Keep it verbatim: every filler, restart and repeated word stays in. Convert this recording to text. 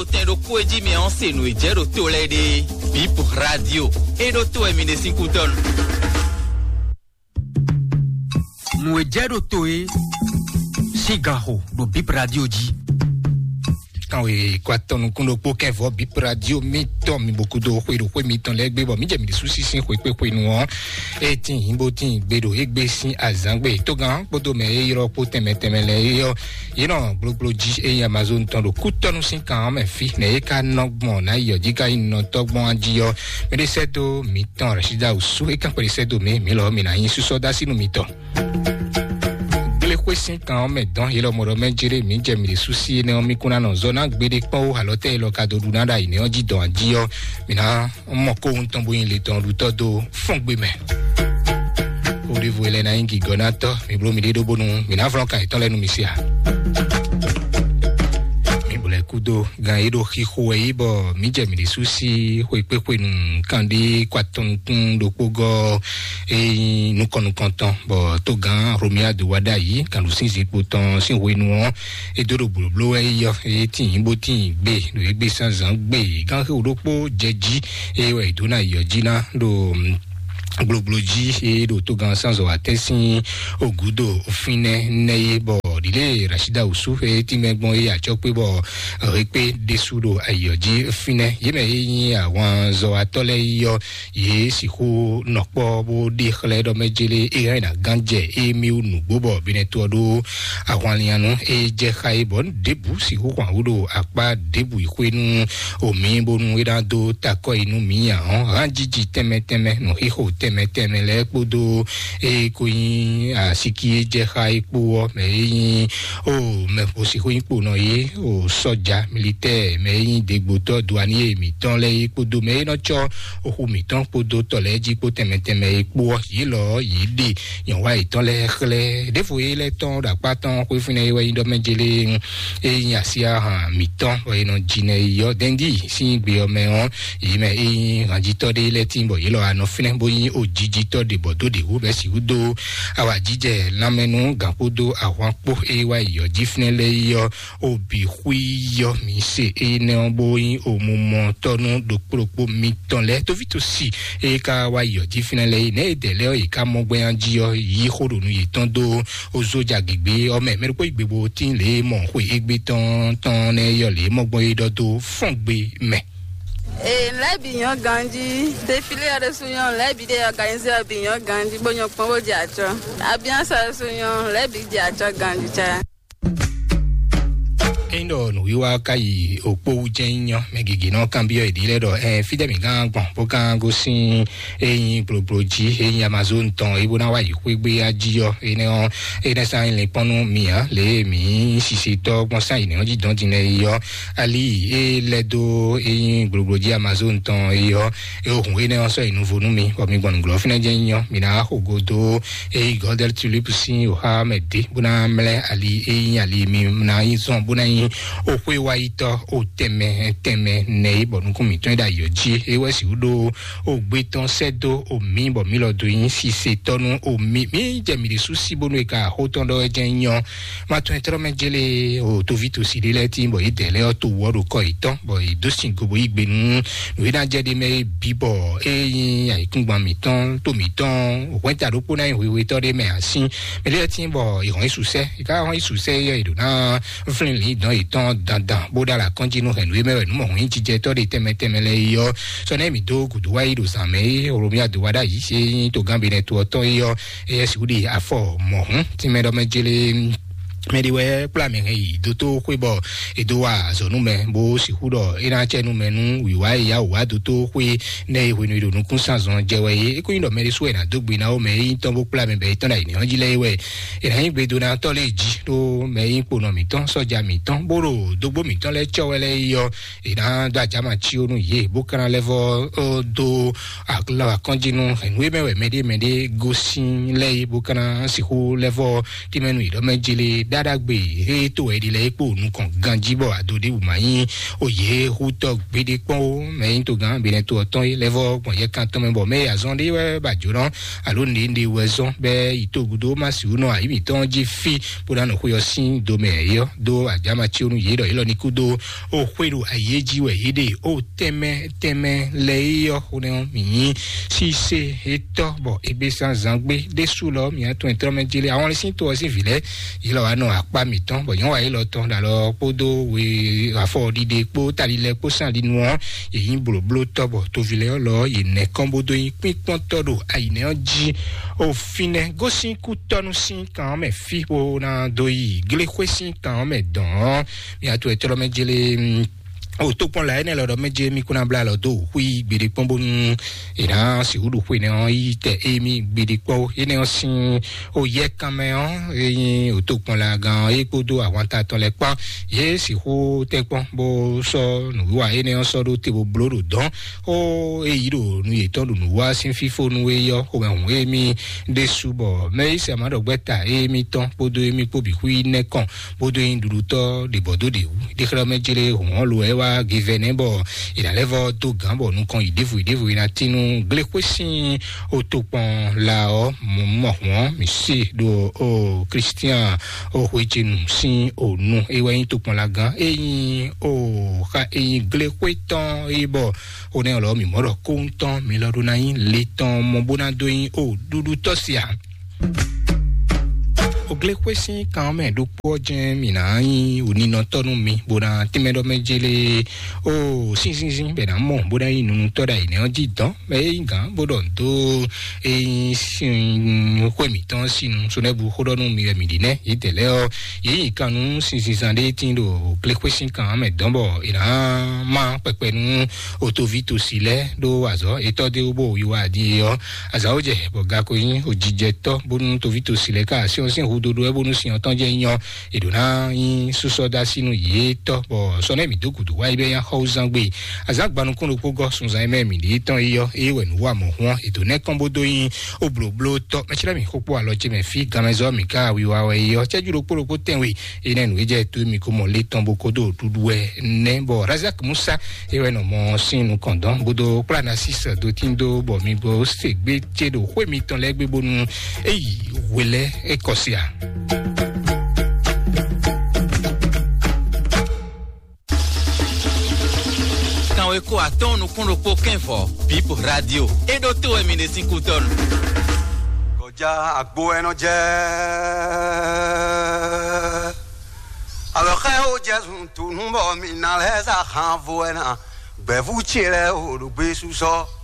do tendo kueji me onse no ejero to lede. Bip radio. E do to emine cinco ton. No ejero to e sigaho do Bip radio ji. Quand we kwata no kundo po kevo Bip radio mi to mi beaucoup do kwe do kwe mi ton legbe bo mi je mi de souci sin kwe kwe kwe no e tin imbo tin gbe do egbe sin azangbe to gan bodo me iro po teme teme le yo you know blo blo ji e Amazon ton do kutonu sin kan me fi ne e ka nogbon na yo ji ka ino togbon aji yo me de seto mi ton Rashida usu e kan pe seto me mi lo mi na yin su soda sinu mi ton kwesi kan me don ilo moro menjire mi je mi de souci ne o mi kuna no zona gbede pon o alote lo ka do dunada ine o ji don ji yo mi na mo ko un ton boyin le ton lu to do fun gbe me o de vo ele na ingi gonato mi blo mi de do bonu mi na fron kan ton lenu mi sia kudo gan edo hiho e bo mi je mi de souci ho ipe pe nu kan de kwaton tun do pogo e nu kon konton bo to gan romia de wada yi kan lu sin si poton sin ho inu won e do do blo e yo e tin bo tin gbe do gbe san zan gbe gan ho do po jeji e we do na yo jina do globloji e do to gan sans o atesin ogudo ofine neye bo dile Rashida usu e ti megbon e ajo pe bo re pe desudo ayoji fine ye me yin àwọn zo atole yo ye si ko nopo bo de khle do mejele e na ganje e mi unu gbobo bine to do àwọn lianu e je khai bon debu si ko kwa udo apa debu ikwenu omi bonu e da do tako inu mi an ranjiji teme teme no hiho teme teme le podo e koyin asiki je khai po me yin o me posi koyin po no ye o soja militaire me yin degboto douanier mi ton le podo me no cho o mi ton podo to le ji po teme teme po yi lo yi di yan wa iton le khle defo le ton da pa ton ko fine we yin do mejele e yin asia han mi ton we no jine yo dendi sin gbe o me on yi me yin ranji to de le timbo yi lo ano fine bo yin o jiji to de bodo de wo be si udo awa jije lamenu gapodo awon po e wa yo jifne le yo obi hui yo mi se e ne onbo yin omumo tonu do propo mi ton le to vito si e ka wa yo jifne le ne de le o e ka mo gbe anji yo yi horo nu yi ton do ozoja gbegbe o me me po igbebo tin le mo hu egbe ton ton ne yo le mo gbo ido do fun gbe me. Eh, la bignon gandi, défilé à la souillon, la bide organisé à bignon gandi, bonyon pongo diacho. A bien sa souillon, la bide diacho gandi cha. Endo no wiwa kai opo ujenyo megigi no cambio idile do eh fidemi gan gbon bo kan go sin eyin globloji eyin Amazon ton ibo na wa ikwegbe ajiyo ene on ene sa ile ponu mi a le mi sisi to gbon sa ine oji don dine yo ali e ledo eyin globloji Amazon ton yo e ohun ene on so inu vonu mi o mi gbon glo fina jenyo mi na ogodo e godel tulip sin o ha mede buna mle ali eyin ali mi na yin son buna o kwe wa ito o teme teme nei bonu kumi ton da yoji e we si udo o gbe ton sedo o mi bo mi lo do yin si se tonu o mi mi je mi de souci bonu e ka ho ton do ejenyan ma ton etro mejele o to vito si le ti bo idele o to woru ko iton bo i do sin go bo igbe nu we da je de me bibo e yin aikungban mi ton to mi ton o kwenta ro po na yin we we to de me asin me le ti bo ihon isuse ika hon isuse yo ido na friendly don iton dandan boda la konjinu henu emewe nu mo hin jije to de temetemele yo so na mi do gudu wa ido same oromia do wada yi se to gambe ne to to yo e si udi afo mo hun ti me do mejele mediwe plame ngi do to kwebo edowa zo nume bo si hudo ina che nume nu wiwa ya wa do to kwe ne iwe nu do nu kun sanzon jewe e ko ndo meri so na dogbe na o me yin ton bo plame be ton na ni onjile iwe ina yin gbe do na to leji do me yin po no mi ton soja mi ton boro dogbo mi ton le chowele yo ina da jama chi onu ye bo kan level o do akla konjinu enwe mewe mede mede gosin le bo kan si hu level ti menu do mejile dadagbe eto edile epo nukan ganjibo adode umayin oye huto gbedepon meyin to gan bene to oton levo pon ye kan ton membo me azonde we bajoran alo ni ndi wezon be itogudo masiuno ayi ton ji fi podano ko yo sin do me yo do ajama chi onu ye do ilo ni kudo o kwero ayeji we yede o teme teme le yo one mi si se eto bo ebe san zangbe desu lo mi ato intermediate àwọn le sin to si vile ilo wa no apa mi ton bo yan wa ilo ton da lo podo we afo dide po tali le po san di nu yin blo blo to bo to vile lo yin ne kombodo yin pin pon todo aine oji o fine go sin ku tonu sin kan me fi po na do yi gle kwesin kan me don mi ato intermediate o to pon la ene lo do meje mi kuna bla lo do hui gbede pombo nu ira si hudu hui ne on ite emi gbede po ene on sin o ye kan me on e o to pon la gan e podo àwọn ta ton le pa ye si ho te pon bo so nu wa ene on so do te bo blodo don o e yiro nu ye ton nu wa sin fifo nu e yo o me emi de subo me se ma do gbeta emi ton podo emi po bi hui ne kan podo induru to de bodo de de kra mejele o lo e wa given bo ila levo to gambo nu kon idevu idevu ina tinu glekwesin o to pon la o mo won mi se do o Christian o huijinu sin o nu e wa yin to pon la gan eyin o ka eyin glekweton e bo o ne lo mi moro ko nton mi lo do na yin le ton mo bona do yin o dudu tosia ogle kwesi kan me do poje mi na yin onina tonu mi bona timedo mejele o sin sin sin be na mo bona yin nu to da ine oji dan me gan bodo to e sin ko mi tan sin so ne bu hodo nu mi mi dine itele o yin kan nu sin sin san de tin do ogle kwesi kan me dan bo ina ma pepe nu o to vito sile do azo e to de obo yiwa di o aza oje bo ga ko yin ojije to bonu to vito sile ka si on sin dodo e bonu sin otan je yan edona yin susoda sinu ye to bo so ne mi dokudu wa ibe yan houzangbe azagbanu kun lopo go sunza eme mi de tan iyo e we nu wa mo won edone kombodo yin obloblo to me chira mi kopo aloje me fi gamezo mi ka wi wa we yo cheju lopo lopo tenwe enenu eje to mi ko mo le tan bokodo dudu e ne bo Razak Musa e we no mo sinu kondon bodo plana six do tindo bo mi bo segbe chedo we mi tan legbe bonu eyi wele ekosia Quand eko aton no kuno poken fo Pipo Radio e do to e mine cinco ton Koja agbo eno je Alors que o jesu tu numbo mi na leza kan vo ena Bevu chile o do besu so